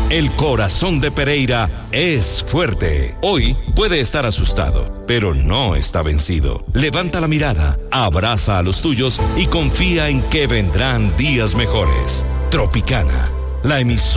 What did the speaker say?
El corazón de Pereira es fuerte. Hoy puede estar asustado, pero no está vencido. Levanta la mirada, abraza a los tuyos y confía en que vendrán días mejores. Tropicana, la emisora